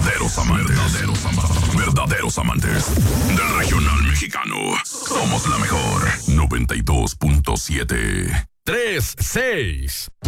Verdaderos amantes del regional mexicano. Somos la mejor 92.7. 3-6.